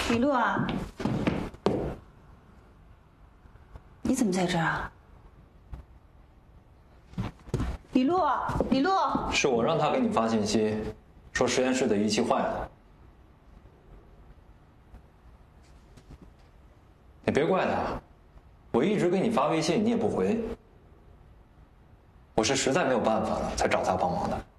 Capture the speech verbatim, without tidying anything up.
李璐啊，你怎么在这儿啊？李璐，李璐， 是我让他给你发信息，说实验室的仪器坏了。你别怪他，我一直给你发微信，你也不回。我是实在没有办法了，才找他帮忙的。